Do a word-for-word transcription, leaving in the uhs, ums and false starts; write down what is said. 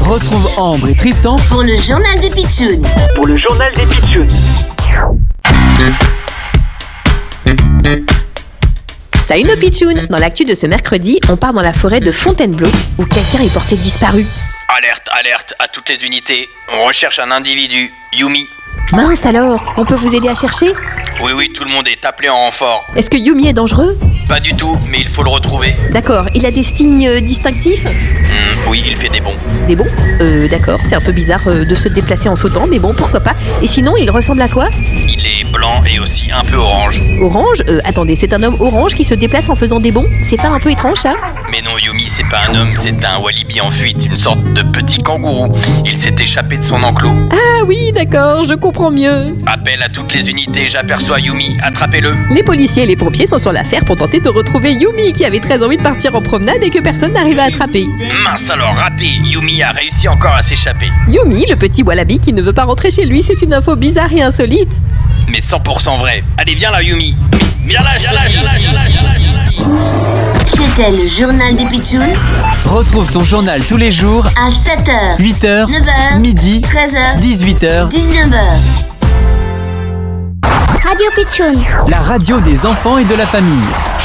Retrouve Ambre et Tristan pour le journal des Pitchouns. Pour le journal des Pitchouns. Salut nos Pitchouns. Dans l'actu de ce mercredi, on part dans la forêt de Fontainebleau où quelqu'un est porté disparu. Alerte, alerte à toutes les unités. On recherche un individu, Yumi. Mince alors, on peut vous aider à chercher ? Oui, oui, tout le monde est appelé en renfort. Est-ce que Yumi est dangereux ? Pas du tout, mais il faut le retrouver. D'accord, il a des signes euh, distinctifs ? Mmh, oui, il fait des bons. Des bons ? Euh, d'accord, c'est un peu bizarre euh, de se déplacer en sautant, mais bon, pourquoi pas. Et sinon, il ressemble à quoi ? Il est blanc et aussi un peu orange. Orange ? Euh, attendez, c'est un homme orange qui se déplace en faisant des bonds ? C'est pas un peu étrange, ça ? Mais non, Yumi, c'est pas un homme, c'est un walibi en fuite, une sorte de petit kangourou. Il s'est échappé de son enclos. Ah oui, d'accord, je comprends mieux. Appel à toutes les unités, j'aperçois Yumi, attrapez-le. Les policiers et les pompiers sont sur l'affaire pour tenter de retrouver Yumi qui avait très envie de partir en promenade et que personne n'arrivait à attraper. Mince alors, raté, Yumi a réussi encore à s'échapper. Yumi, le petit wallaby qui ne veut pas rentrer chez lui, c'est une info bizarre et insolite. Mais cent pour cent vrai. Allez, viens là, Yumi. Viens là, viens là, viens là, viens là, viens là, viens là. C'était le journal des Pitchouns. Retrouve ton journal tous les jours À sept heures, huit heures, neuf heures, midi, treize heures, dix-huit heures. dix-neuf heures. Radio Pitchoun. La radio des enfants et de la famille.